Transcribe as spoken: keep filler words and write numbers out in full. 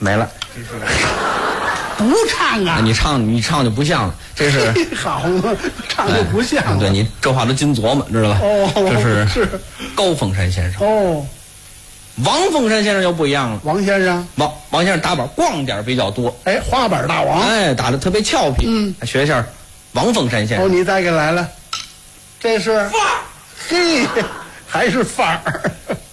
没了。 不唱啊！ 你唱你唱就不像了，这是好嘛，唱就不像了。 哎、对你这话都金琢磨，知道吧？ 哦， 这是是高凤山先生。 哦， 王凤山先生就不一样了。 王先生， 王王先生打板逛点比较多， 哎，花板大王， 哎，打得特别俏皮。 嗯， 学一下王凤山先生。 哦，你再给来了，这是范儿， 嘿，还是范儿。